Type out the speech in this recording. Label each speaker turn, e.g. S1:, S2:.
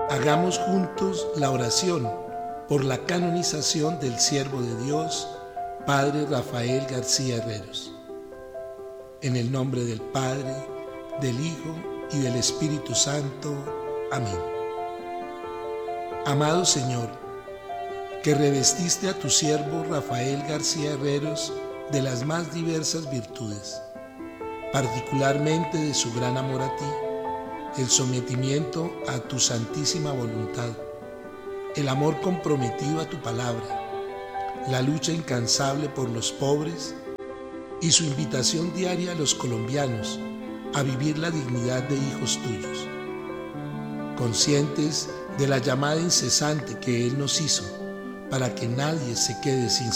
S1: Hagamos juntos la oración por la canonización del siervo de Dios, Padre Rafael García Herreros. En el nombre del Padre, del Hijo y del Espíritu Santo. Amén. Amado Señor, que revestiste a tu siervo Rafael García Herreros de las más diversas virtudes, particularmente de su gran amor a ti, el sometimiento a tu santísima voluntad, el amor comprometido a tu palabra, la lucha incansable por los pobres y su invitación diaria a los colombianos a vivir la dignidad de hijos tuyos. Conscientes de la llamada incesante que Él nos hizo para que nadie se quede sin